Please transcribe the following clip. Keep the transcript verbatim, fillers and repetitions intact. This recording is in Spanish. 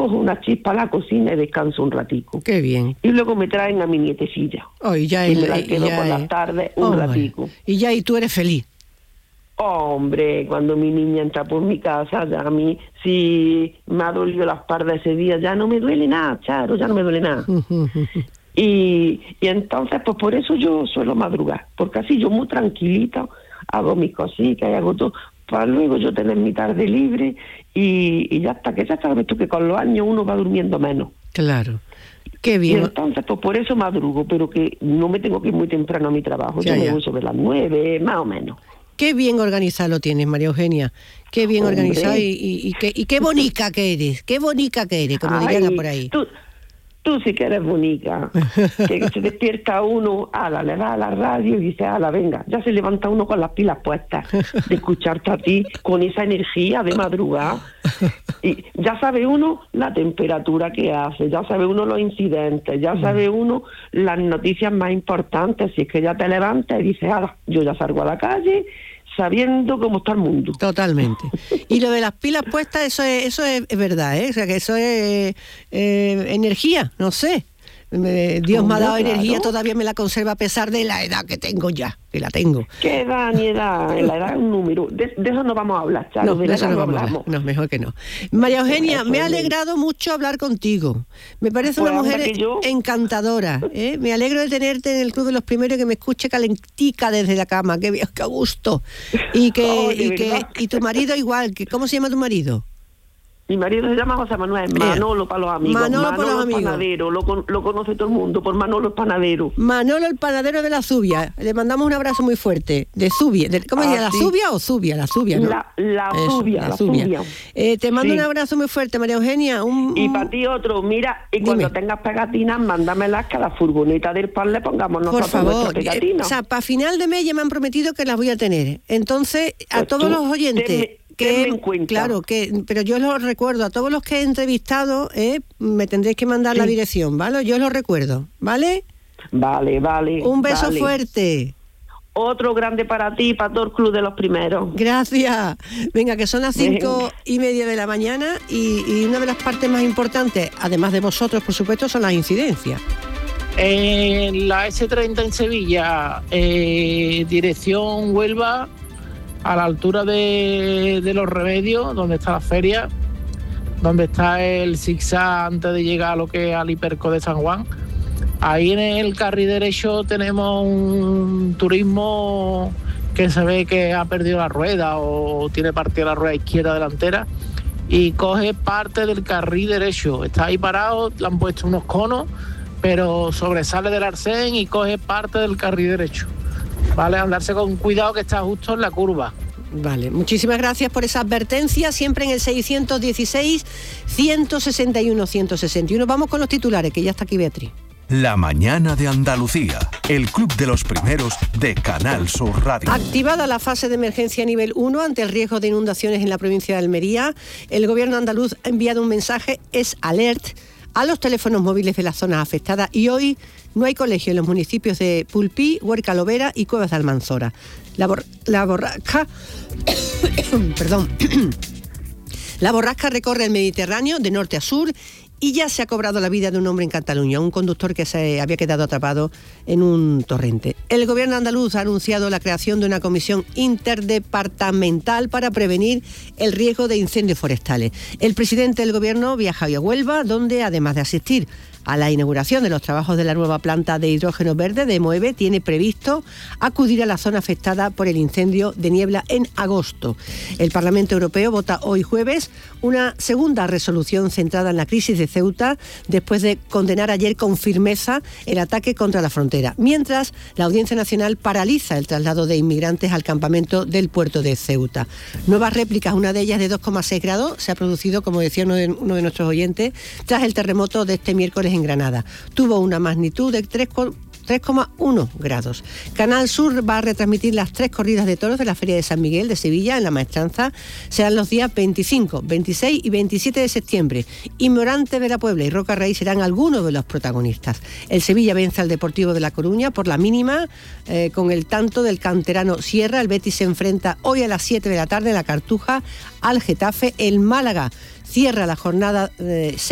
cojo una chispa a la cocina y descanso un ratico. Qué bien. Y luego me traen a mi nietecilla. Oh, y ya y el, me la quedo ya por el... las tardes un oh, ratico. Y ya y tú eres feliz. Hombre, cuando mi niña entra por mi casa, ya a mí, si me ha dolido la espalda ese día, ya no me duele nada, Charo, ya no me duele nada. y, y entonces, pues por eso yo suelo madrugar, porque así yo muy tranquilita hago mis cositas y hago todo, para luego yo tener mi tarde libre y, y ya está, que ya sabes tú que con los años uno va durmiendo menos. Claro. Qué bien. Y entonces, pues por eso madrugo, pero que no me tengo que ir muy temprano a mi trabajo, Ya, yo me ya. voy sobre las nueve, más o menos. Qué bien organizado lo tienes, María Eugenia. Qué bien Hombre. organizado y, y, y, qué, y qué bonica que eres. Qué bonica que eres, como Ay, dirían por ahí. Tú, tú sí que eres bonita. Que se despierta uno, ala, le da a la radio y dice, ala, venga, ya se levanta uno con las pilas puestas de escucharte a ti con esa energía de madrugada. Y ya sabe uno la temperatura que hace, ya sabe uno los incidentes, ya sabe uno las noticias más importantes. Si es que ya te levantas y dices, ala, yo ya salgo a la calle sabiendo cómo está el mundo. Totalmente. Y lo de las pilas puestas, eso es, eso es, es verdad, ¿eh? O sea, que eso es eh, energía, no sé. Me, Dios me ha dado Claro. energía, todavía me la conserva a pesar de la edad que tengo ya, que la tengo. ¿Qué edad ni edad? La edad es un número. De, de eso no vamos a hablar, Charo. No, de de la eso edad no no vamos a hablamos. hablar. No, mejor que no. María Eugenia, Eso me ha es. alegrado mucho hablar contigo. Me parece Pues una anda mujer que yo. encantadora. ¿eh? Me alegro de tenerte en el Club de los Primeros y que me escuche calentica desde la cama. Qué bien, qué a gusto. Y que, Oh, de y que verdad. y tu marido igual. Que, ¿cómo se llama tu marido? Mi marido se llama José Manuel, Manolo para los amigos. Manolo para los amigos. Panadero, lo, con- lo conoce todo el mundo por Manolo el Panadero. Manolo, el panadero de la Zubia. Le mandamos un abrazo muy fuerte. De Zubia. De, ¿Cómo Ah, se llama? ¿La sí. Zubia o Zubia? La Zubia, ¿no? La, la Eso, Zubia, la Zubia. Eh, te mando Sí. un abrazo muy fuerte, María Eugenia. Un, Y un- para ti otro, mira, y cuando Dime. tengas pegatinas, mándamelas que a la furgoneta del pan le pongamos Por nosotros favor, nuestras eh, pegatinas. o sea, para final de mes ya me han prometido que las voy a tener. Entonces, a Pues todos tú, los oyentes tenme- que tenme en cuenta. claro, que pero yo los recuerdo a todos los que he entrevistado, eh, me tendréis que mandar la Sí. dirección, ¿vale? Yo los recuerdo, ¿vale? Vale, vale. Un beso vale. fuerte. Otro grande para ti, para todo el Club de los Primeros. Gracias. Venga, que son las cinco Venga. y media de la mañana y, y una de las partes más importantes, además de vosotros, por supuesto, son las incidencias. En la ese treinta en Sevilla, eh, dirección Huelva, a la altura de, de Los Remedios, donde está la feria, donde está el zigzag antes de llegar a lo que es al Hiperco de San Juan. Ahí en el carril derecho tenemos un turismo que se ve que ha perdido la rueda o tiene partida la rueda izquierda delantera y coge parte del carril derecho. Está ahí parado, le han puesto unos conos, pero sobresale del arcén y coge parte del carril derecho. Vale, andarse con cuidado que está justo en la curva. Vale, muchísimas gracias por esa advertencia, siempre en el seiscientos dieciséis, ciento sesenta y uno, ciento sesenta y uno. Vamos con los titulares, que ya está aquí Beatriz. La mañana de Andalucía, el club de los primeros de Canal Sur Radio. Activada la fase de emergencia nivel uno ante el riesgo de inundaciones en la provincia de Almería, el gobierno andaluz ha enviado un mensaje, es alert, a los teléfonos móviles de las zonas afectadas y hoy no hay colegio en los municipios de Pulpí, Huerca Lovera y Cuevas de Almanzora. La, bor- la borrasca... Perdón. La borrasca recorre el Mediterráneo de norte a sur y ya se ha cobrado la vida de un hombre en Cataluña, un conductor que se había quedado atrapado en un torrente. El gobierno andaluz ha anunciado la creación de una comisión interdepartamental para prevenir el riesgo de incendios forestales. El presidente del gobierno viaja hoy a Huelva, donde además de asistir a la inauguración de los trabajos de la nueva planta de hidrógeno verde de Moeve, tiene previsto acudir a la zona afectada por el incendio de Niebla en agosto. El Parlamento Europeo vota hoy jueves una segunda resolución centrada en la crisis de Ceuta, después de condenar ayer con firmeza el ataque contra la frontera, mientras la Audiencia Nacional paraliza el traslado de inmigrantes al campamento del puerto de Ceuta. Nuevas réplicas, una de ellas de dos coma seis grados, se ha producido, como decía uno de, uno de nuestros oyentes, tras el terremoto de este miércoles en Granada. Tuvo una magnitud de tres coma uno grados. Canal Sur va a retransmitir las tres corridas de toros de la Feria de San Miguel de Sevilla en La Maestranza. Serán los días veinticinco, veintiséis y veintisiete de septiembre. Y Morante de la Puebla y Roca Rey serán algunos de los protagonistas. El Sevilla vence al Deportivo de La Coruña por la mínima, eh, con el tanto del canterano Sierra. El Betis se enfrenta hoy a las siete de la tarde en la Cartuja al Getafe. El Málaga cierra la jornada eh,